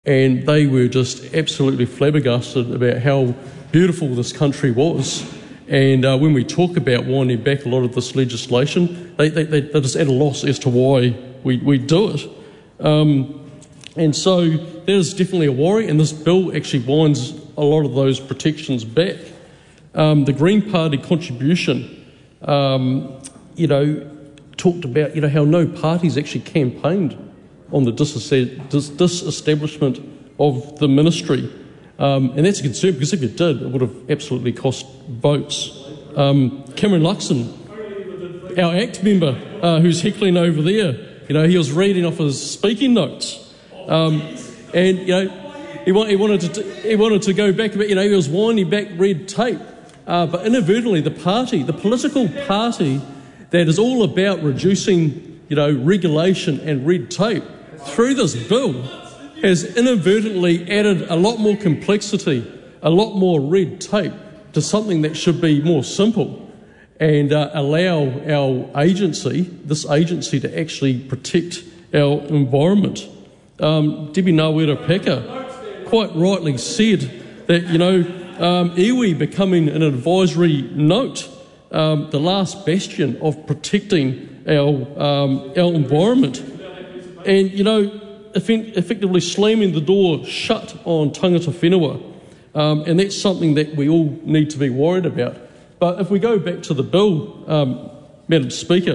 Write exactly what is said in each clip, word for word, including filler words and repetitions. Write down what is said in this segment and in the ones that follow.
And they were just absolutely flabbergasted about how beautiful this country was. And uh, when we talk about winding back a lot of this legislation, they, they, they, they're just at a loss as to why we, we do it. Um, and so that is definitely a worry, and this bill actually winds a lot of those protections back. Um, the Green Party contribution, um, you know, talked about, you know, how no parties actually campaigned on the disestablishment of the ministry. Um, and that's a concern, because if it did, it would have absolutely cost votes. Um, Cameron Luxon, our ACT member, uh, who's heckling over there, you know, he was reading off his speaking notes. Um, and, you know, he, want, he, wanted to, he wanted to go back a bit, you know, he was winding back red tape. Uh, but inadvertently, the party, the political party that is all about reducing, you know, regulation and red tape, through this bill, has inadvertently added a lot more complexity, a lot more red tape to something that should be more simple, and uh, allow our agency, this agency, to actually protect our environment. Um, Debbie Nawera-Packer quite rightly said that, you know, um, iwi becoming an advisory note, um, the last bastion of protecting our, um, our environment. And, you know, effectively slamming the door shut on tangata whenua. Um, and that's something that we all need to be worried about. But if we go back to the bill, um, Madam Speaker,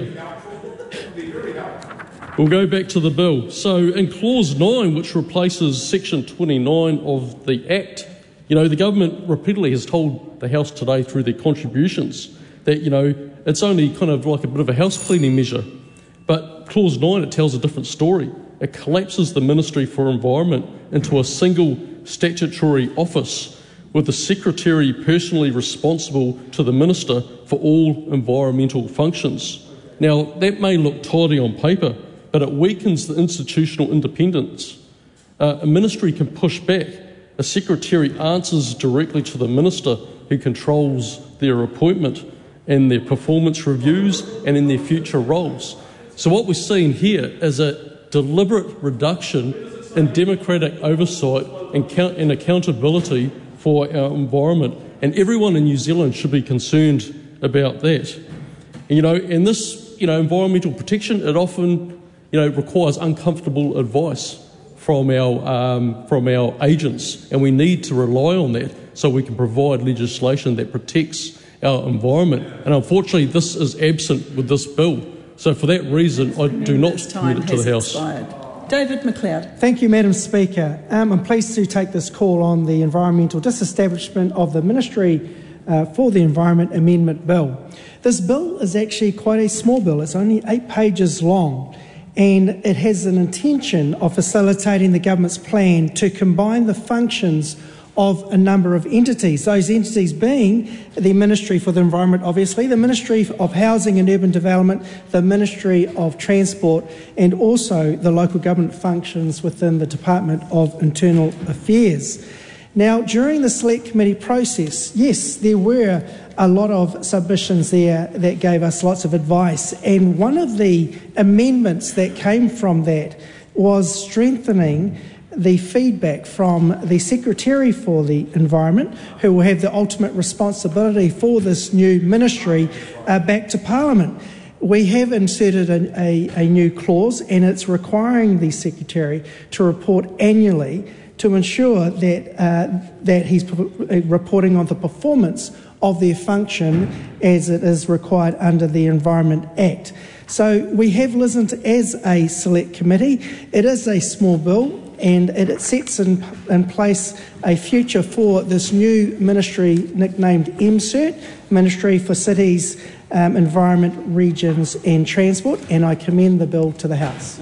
we'll go back to the bill. So in Clause nine, which replaces Section twenty-nine of the Act, you know, the government repeatedly has told the House today through their contributions that, you know, it's only kind of like a bit of a house cleaning measure. But Clause nine, it tells a different story. It collapses the Ministry for Environment into a single statutory office, with the Secretary personally responsible to the Minister for all environmental functions. Now, that may look tidy on paper, but it weakens the institutional independence. Uh, a ministry can push back. A Secretary answers directly to the Minister, who controls their appointment and their performance reviews and in their future roles. So what we're seeing here is a deliberate reduction in democratic oversight and, count- and accountability for our environment. And everyone in New Zealand should be concerned about that. And, you know, and this, you know, environmental protection, it often, you know, requires uncomfortable advice from our, um, from our agents. And we need to rely on that so we can provide legislation that protects our environment. And unfortunately, this is absent with this bill. So for that reason, I do not commit it to the House. Expired. David McLeod. Thank you, Madam Speaker. Um, I'm pleased to take this call on the environmental disestablishment of the Ministry uh, for the Environment Amendment Bill. This bill is actually quite a small bill. It's only eight pages long, and it has an intention of facilitating the government's plan to combine the functions of a number of entities, those entities being the Ministry for the Environment, obviously, the Ministry of Housing and Urban Development, the Ministry of Transport, and also the local government functions within the Department of Internal Affairs. Now, during the Select Committee process, yes, there were a lot of submissions there that gave us lots of advice, and one of the amendments that came from that was strengthening the feedback from the Secretary for the Environment, who will have the ultimate responsibility for this new ministry, uh, back to Parliament. We have inserted a, a, a new clause, and it's requiring the Secretary to report annually to ensure that, uh, that he's reporting on the performance of their function as it is required under the Environment Act. So we have listened as a select committee. It is a small bill, and it sets in, in place a future for this new ministry nicknamed M CERT, Ministry for Cities, um, Environment, Regions and Transport, and I commend the bill to the House.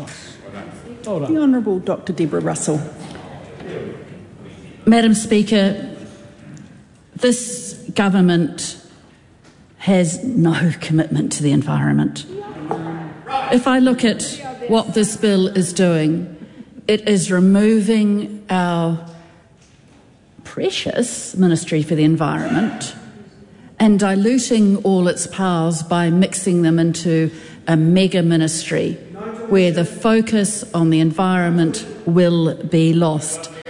Well done. The Honourable Doctor Deborah Russell. Madam Speaker, this government has no commitment to the environment. If I look at what this bill is doing, it is removing our precious Ministry for the Environment and diluting all its powers by mixing them into a mega ministry where the focus on the environment will be lost.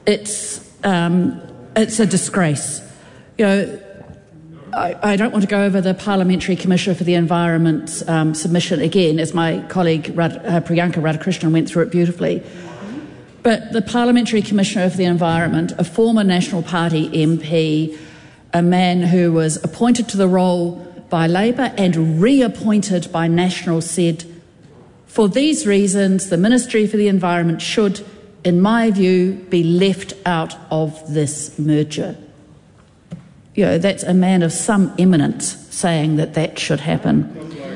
It's um, it's a disgrace. You know, I, I don't want to go over the Parliamentary Commissioner for the Environment um, submission again, as my colleague Rad, uh, Priyanka Radhakrishnan went through it beautifully. But the Parliamentary Commissioner for the Environment, a former National Party M P, a man who was appointed to the role by Labour and reappointed by National, said, for these reasons, the Ministry for the Environment should, in my view, be left out of this merger. You know, that's a man of some eminence saying that that should happen.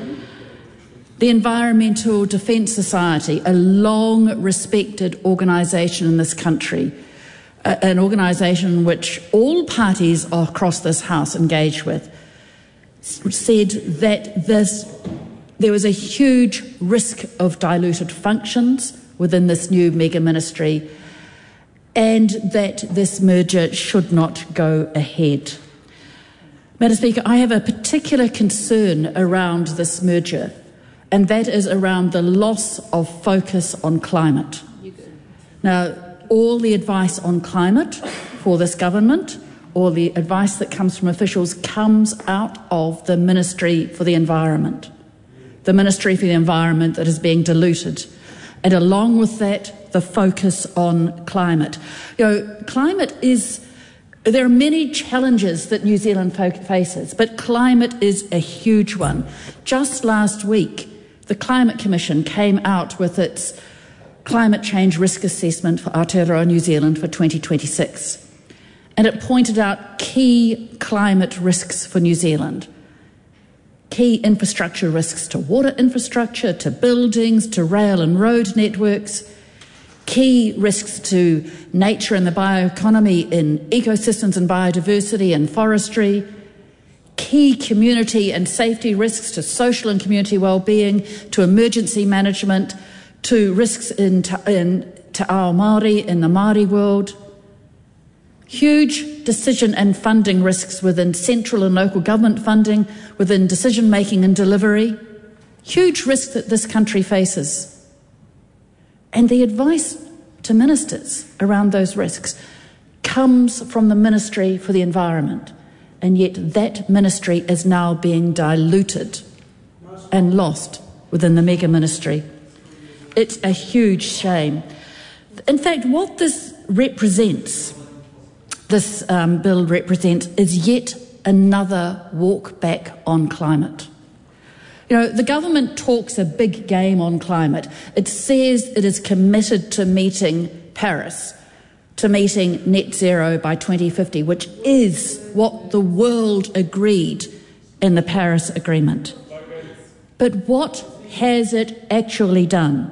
The Environmental Defence Society, a long-respected organisation in this country, uh, an organisation which all parties across this House engage with, said that this, there was a huge risk of diluted functions within this new mega ministry and that this merger should not go ahead. Madam Speaker, I have a particular concern around this merger, and that is around the loss of focus on climate. Now, all the advice on climate for this government, all the advice that comes from officials, comes out of the Ministry for the Environment, the Ministry for the Environment that is being diluted, and along with that, the focus on climate. You know, climate is... There are many challenges that New Zealand faces, but climate is a huge one. Just last week, the Climate Commission came out with its climate change risk assessment for Aotearoa New Zealand for twenty twenty-six, and it pointed out key climate risks for New Zealand. Key infrastructure risks to water infrastructure, to buildings, to rail and road networks, key risks to nature and the bioeconomy in ecosystems and biodiversity and forestry, key community and safety risks to social and community well-being, to emergency management, to risks in Te, in Te Ao Māori in the Māori world, huge decision and funding risks within central and local government funding, within decision-making and delivery, huge risks that this country faces. And the advice to ministers around those risks comes from the Ministry for the Environment, and yet that ministry is now being diluted and lost within the mega ministry. It's a huge shame. In fact, what this represents, this um, bill represents, is yet another walk back on climate. You know, the government talks a big game on climate. It says it is committed to meeting Paris, to meeting net zero by twenty fifty, which is what the world agreed in the Paris Agreement. But what has it actually done?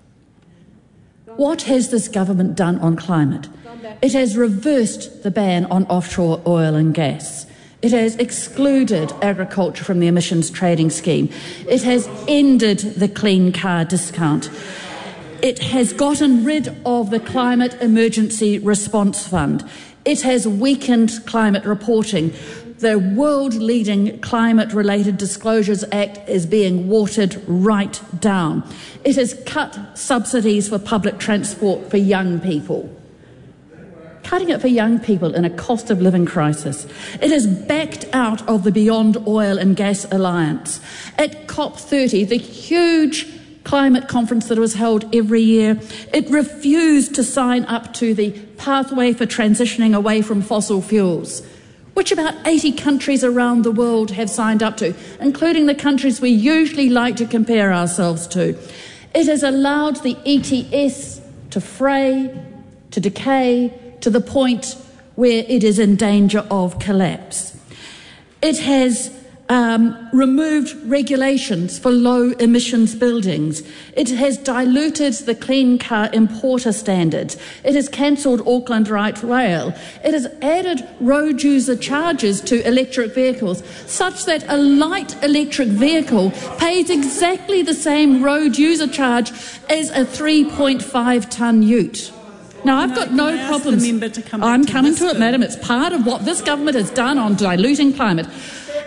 What has this government done on climate? It has reversed the ban on offshore oil and gas. It has excluded agriculture from the emissions trading scheme. It has ended the clean car discount. It has gotten rid of the Climate Emergency Response Fund. It has weakened climate reporting. The world-leading Climate-Related Disclosures Act is being watered right down. It has cut subsidies for public transport for young people. Cutting it for young people in a cost of living crisis. It has backed out of the Beyond Oil and Gas Alliance. At COP thirty, the huge climate conference that was held every year, it refused to sign up to the pathway for transitioning away from fossil fuels, which about eighty countries around the world have signed up to, including the countries we usually like to compare ourselves to. It has allowed the E T S to fray, to decay, to the point where it is in danger of collapse. It has um, removed regulations for low emissions buildings. It has diluted the clean car importer standards. It has cancelled Auckland Light Rail. It has added road user charges to electric vehicles such that a light electric vehicle pays exactly the same road user charge as a three point five tonne ute. Now, I've got no problems. The member to come I'm to coming to it, bill. madam. It's part of what this government has done on diluting climate.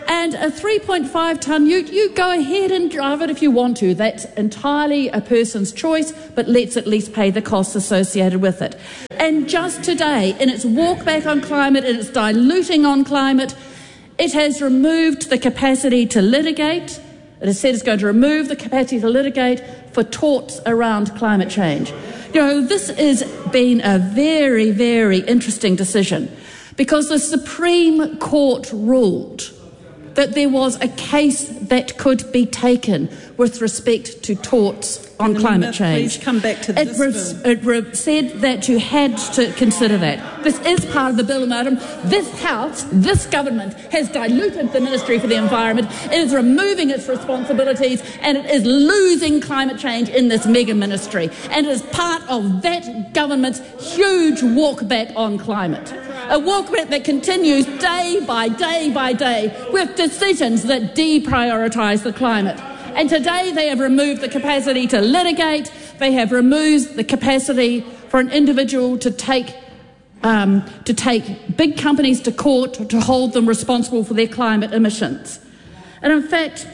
And a three point five tonne, you, you go ahead and drive it if you want to. That's entirely a person's choice, but let's at least pay the costs associated with it. And just today, in its walk back on climate, in its diluting on climate, it has removed the capacity to litigate. It has said it's going to remove the capacity to litigate for torts around climate change. You know, this has been a very, very interesting decision because the Supreme Court ruled that there was a case that could be taken with respect to torts on climate change. Please come back to it this re- bill. It re- said that you had to consider that. This is part of the bill, madam. This House, this government, has diluted the Ministry for the Environment. It is removing its responsibilities and it is losing climate change in this mega ministry. And it is part of that government's huge walk back on climate. A walk back that continues day by day by day with decisions that deprioritise the climate. And today they have removed the capacity to litigate. They have removed the capacity for an individual to take um, to take big companies to court to hold them responsible for their climate emissions. And in fact,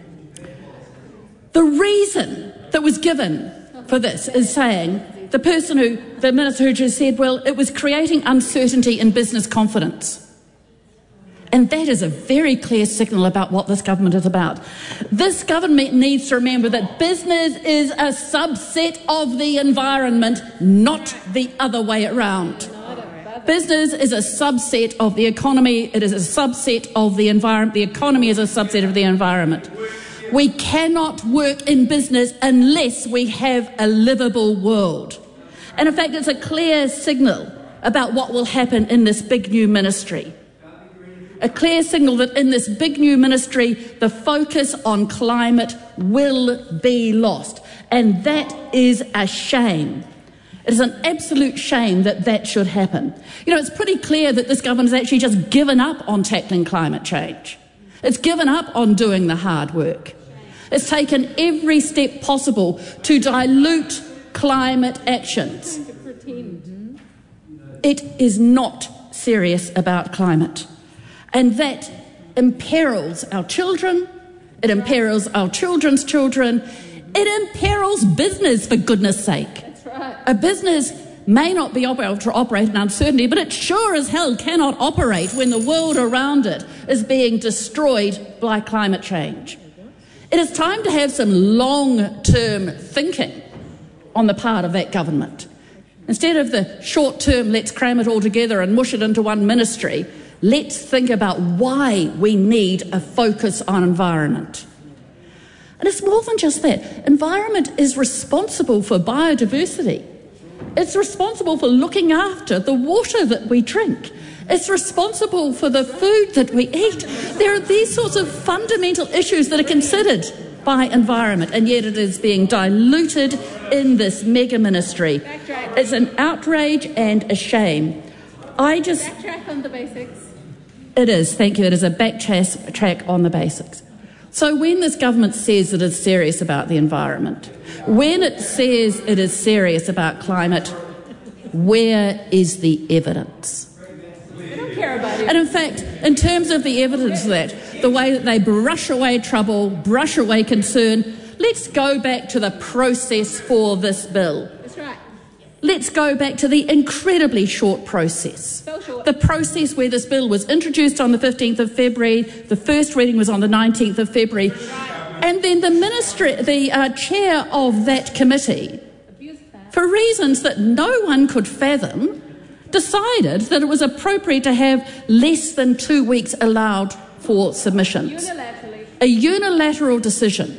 the reason that was given for this is saying the person who, the minister who just said, well, it was creating uncertainty in business confidence. And that is a very clear signal about what this government is about. This government needs to remember that business is a subset of the environment, not the other way around. Business is a subset of the economy. It is a subset of the environment. The economy is a subset of the environment. We cannot work in business unless we have a livable world. And in fact, it's a clear signal about what will happen in this big new ministry. A clear signal that in this big new ministry, the focus on climate will be lost. And that is a shame. It is an absolute shame that that should happen. You know, it's pretty clear that this government has actually just given up on tackling climate change. It's given up on doing the hard work. It's taken every step possible to dilute climate actions. It is not serious about climate. And that imperils our children, it imperils our children's children, it imperils business, for goodness sake. That's right. A business may not be able to operate in uncertainty, but it sure as hell cannot operate when the world around it is being destroyed by climate change. It is time to have some long-term thinking on the part of that government. Instead of the short-term, let's cram it all together and mush it into one ministry, let's think about why we need a focus on environment. And it's more than just that. Environment is responsible for biodiversity. It's responsible for looking after the water that we drink. It's responsible for the food that we eat. There are these sorts of fundamental issues that are considered by environment, and yet it is being diluted in this mega ministry. Backtrack. It's an outrage and a shame. I just... Backtrack on the basics. It is, thank you. It is a backtrack on the basics. So when this government says it is serious about the environment, when it says it is serious about climate, where is the evidence? They don't care about it. And in fact, in terms of the evidence of that, the way that they brush away trouble, brush away concern, let's go back to the process for this bill. That's right. Let's go back to the incredibly short process. So short. The process where this bill was introduced on the fifteenth of February, the first reading was on the nineteenth of February, and then the ministry, the uh, chair of that committee, for reasons that no one could fathom, decided that it was appropriate to have less than two weeks allowed for submissions. Unilaterally. A unilateral decision.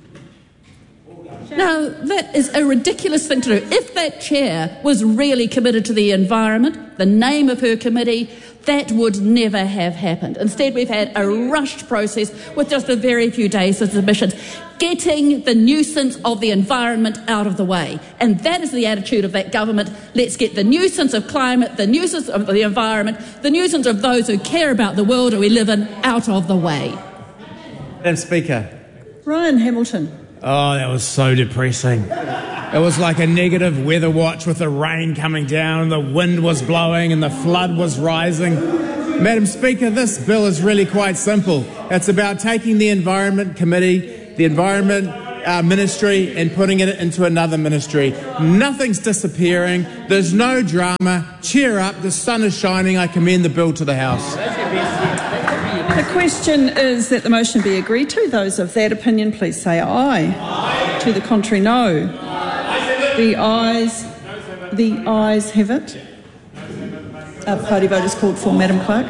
Now, that is a ridiculous thing to do. If that chair was really committed to the environment, the name of her committee, that would never have happened. Instead, we've had a rushed process with just a very few days of submissions, getting the nuisance of the environment out of the way. And that is the attitude of that government. Let's get the nuisance of climate, the nuisance of the environment, the nuisance of those who care about the world that we live in out of the way. Madam Speaker. Ryan Hamilton. Oh, that was so depressing. It was like a negative weather watch with the rain coming down and the wind was blowing and the flood was rising. Madam Speaker, this bill is really quite simple. It's about taking the Environment Committee, the Environment uh, Ministry, and putting it into another ministry. Nothing's disappearing. There's no drama. Cheer up. The sun is shining. I commend the bill to the House. The question is that the motion be agreed to. Those of that opinion, please say aye. Aye. To the contrary, no. The ayes, the ayes have it. A party vote is called for, Madam Clerk.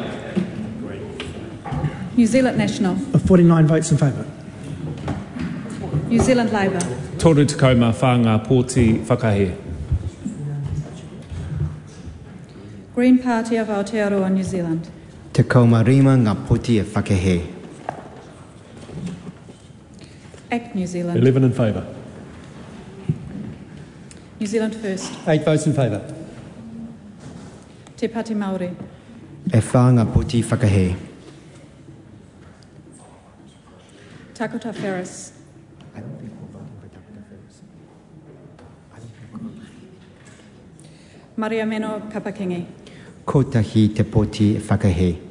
New Zealand National. forty-nine votes in favour. New Zealand Labour. Toru te kauma whanga pōti whakahe. Green Party of Aotearoa, New Zealand. Te kauma rima ngā poti e whakahe. Act New Zealand. eleven in favour. New Zealand First. Eight votes in favour. Te Pāti Māori. E whā ngā poti whakahe. Takota Ferris. Maria Meno Kapakingi. Kotahi te poti e whakahe.